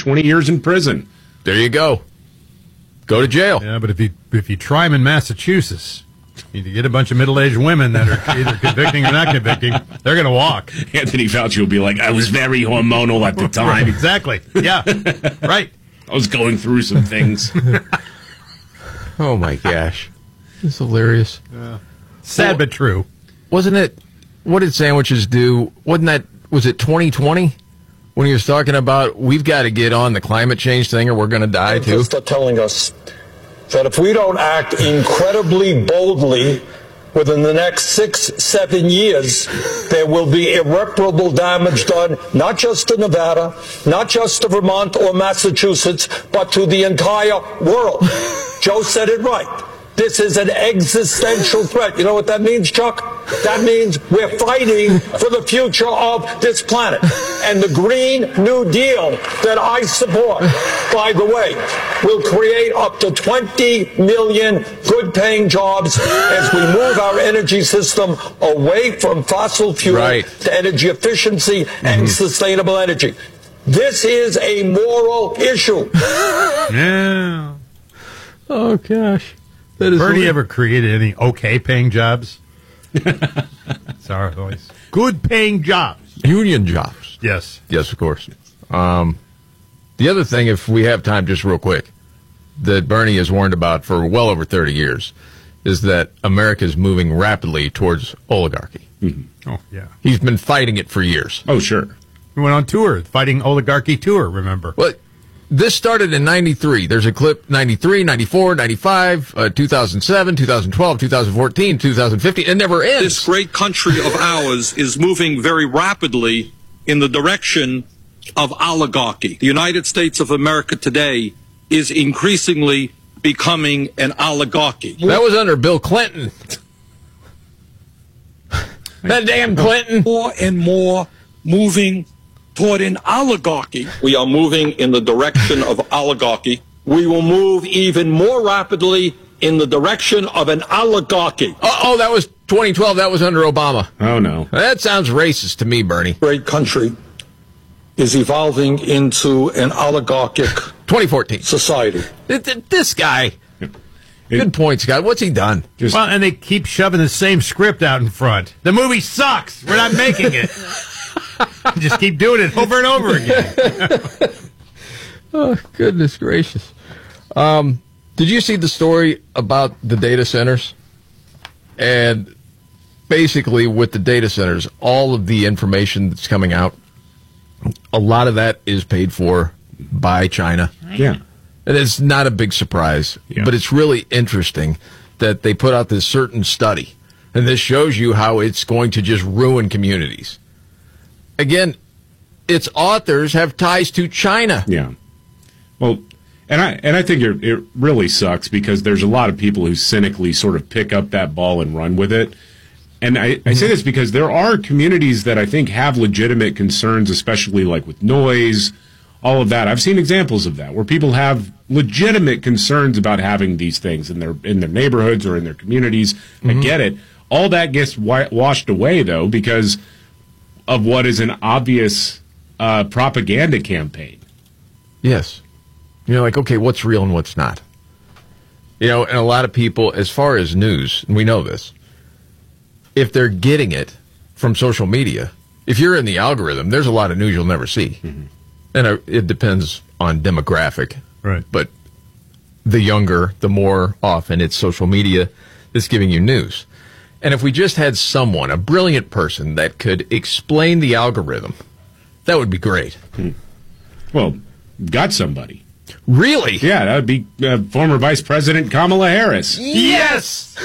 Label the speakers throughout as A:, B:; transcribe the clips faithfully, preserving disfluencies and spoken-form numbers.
A: twenty years in prison.
B: There you go. Go to jail.
C: Yeah, but if you if you try them in Massachusetts, you get a bunch of middle-aged women that are either convicting or not convicting, they're going to walk.
A: Anthony Fauci will be like, I was very hormonal at the time.
C: Exactly. Yeah. Right.
A: I was going through some things.
B: Oh, my gosh. It's hilarious.
C: Yeah. Sad well, but true.
B: Wasn't it, what did sandwiches do? Wasn't that, was it twenty twenty? When he was talking about, we've got to get on the climate change thing or we're going to die too?
D: Scientists are telling us that if we don't act incredibly boldly within the next six, seven years, there will be irreparable damage done, not just to Nevada, not just to Vermont or Massachusetts, but to the entire world. Joe said it right. This is an existential threat. You know what that means, Chuck? That means we're fighting for the future of this planet. And the Green New Deal that I support, by the way, will create up to twenty million good-paying jobs as we move our energy system away from fossil fuel
B: right.
D: to energy efficiency mm-hmm. and sustainable energy. This is a moral issue.
C: Yeah.
B: Oh, gosh. That is
C: Bernie
B: weird.
C: ever created any okay-paying jobs? That's our voice. Good-paying jobs.
B: Union jobs.
C: Yes.
B: Yes, of course. Um, the other thing, if we have time, just real quick, that Bernie has warned about for well over thirty years is that America is moving rapidly towards oligarchy.
C: Mm-hmm. Oh, yeah.
B: He's been fighting it for years.
A: Oh, sure.
C: We went on tour, fighting oligarchy tour, remember?
B: Well, this started in ninety-three. There's a clip ninety-three, ninety-four, ninety-five, uh, two thousand seven, two thousand twelve, two thousand fourteen, two thousand fifteen. It never ends.
E: This great country of ours is moving very rapidly in the direction of oligarchy. The United States of America today is increasingly becoming an oligarchy.
B: That was under Bill Clinton. That damn Clinton.
E: More and more moving toward an oligarchy. We are moving in the direction of oligarchy. We will move even more rapidly in the direction of an oligarchy.
B: Oh, oh, that was twenty twelve. That was under Obama.
A: Oh, no.
B: That sounds racist to me, Bernie.
D: Great country is evolving into an oligarchic
B: twenty fourteen
D: society.
B: This guy. Good point, Scott. What's he done?
C: Just, well, and they keep shoving the same script out in front. The movie sucks. We're not making it. Just keep doing it over and over again.
B: Oh, goodness gracious. Um, did you see the story about the data centers? And basically with the data centers, all of the information that's coming out, a lot of that is paid for by China.
A: Yeah.
B: And it's not a big surprise, yeah. but it's really interesting that they put out this certain study. And this shows you how it's going to just ruin communities. Again, its authors have ties to China.
A: Yeah. Well, and I and I think it, it really sucks because there's a lot of people who cynically sort of pick up that ball and run with it. And I, I say this because there are communities that I think have legitimate concerns, especially like with noise, all of that. I've seen examples of that where people have legitimate concerns about having these things in their in their neighborhoods or in their communities. Mm-hmm. I get it. All that gets wa- washed away, though, because of what is an obvious uh, propaganda campaign.
B: Yes. You're like, okay, what's real and what's not? You know, and a lot of people, as far as news, and we know this, if they're getting it from social media, if you're in the algorithm, there's a lot of news you'll never see. Mm-hmm. And it depends on demographic.
C: Right.
B: But the younger, the more often it's social media that's giving you news. And if we just had someone, a brilliant person, that could explain the algorithm, that would be great.
A: Hmm. Well, got somebody.
B: Really?
A: Yeah, that would be uh, former Vice President Kamala Harris.
B: Yes!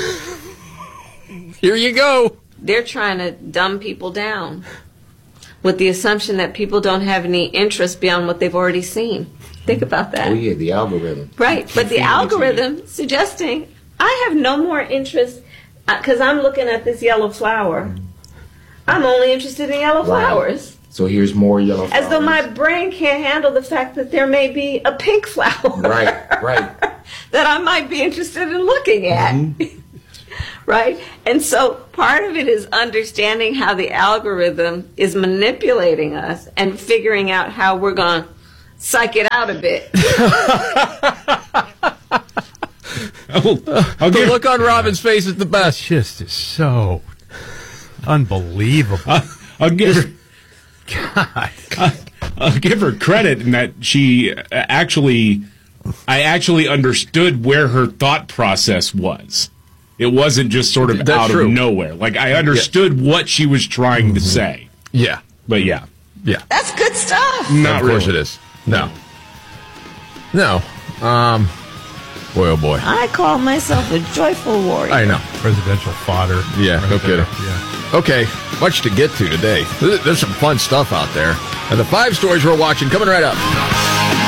B: Here you go.
F: They're trying to dumb people down with the assumption that people don't have any interest beyond what they've already seen. Think about that.
G: Oh, yeah, the algorithm.
F: Right, but the algorithm suggesting I have no more interest because I'm looking at this yellow flower. I'm only interested in yellow
G: Right.
F: flowers.
G: So here's more yellow flowers.
F: As though my brain can't handle the fact that there may be a pink flower.
G: Right, right.
F: that I might be interested in looking at. Mm-hmm. Right? And so part of it is understanding how the algorithm is manipulating us and figuring out how we're going to psych it out a bit.
A: I'll, I'll
B: The
A: give,
B: look on Robin's face is the best.
C: Just is so unbelievable.
A: I'll, I'll give her.
C: God.
A: I'll, I'll give her credit in that she actually, I actually understood where her thought process was. It wasn't just sort of
B: That's
A: out
B: true.
A: of nowhere. Like, I understood yeah. what she was trying mm-hmm. to say.
B: Yeah.
A: But yeah.
B: Yeah.
F: That's good stuff.
A: Not
B: of course
A: really.
B: it is. No. No. Um, boy, oh boy.
F: I call myself a joyful warrior.
B: I know.
C: Presidential fodder.
B: Yeah,
C: right
B: no kidding.
C: Yeah.
B: Okay, much to get to today. There's some fun stuff out there. And the five stories we're watching coming right up.